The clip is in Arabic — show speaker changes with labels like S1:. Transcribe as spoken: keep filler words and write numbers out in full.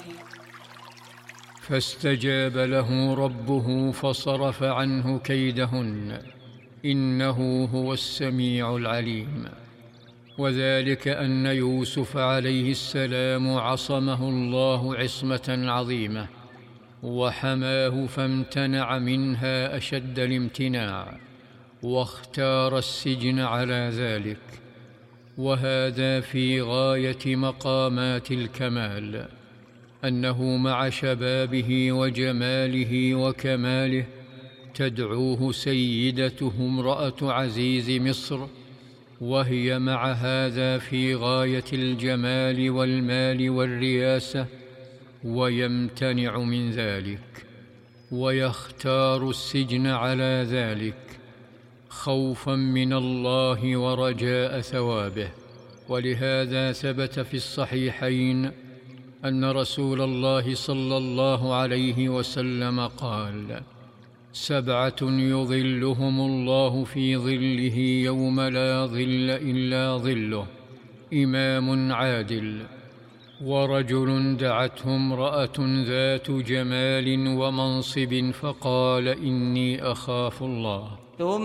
S1: فاستجاب له ربه فصرف عنه كيدهن، إنه هو السميع العليم. وذلك أن يوسف عليه السلام عصمه الله عصمة عظيمة وحماه، فامتنع منها أشد الامتناع، واختار السجن على ذلك. وهذا في غاية مقامات الكمال، أنه مع شبابه وجماله وكماله تدعوه سيدته امرأة عزيز مصر، وهي مع هذا في غاية الجمال والمال والرياسة، ويمتنع من ذلك ويختار السجن على ذلك خوفا من الله ورجاء ثوابه. ولهذا ثبت في الصحيحين أن رسول الله صلى الله عليه وسلم قال: سبعة يظلهم الله في ظله يوم لا ظل إلا ظله: إمام عادل، ورجل دعته امرأة ذات جمال ومنصب فقال: إني أخاف الله.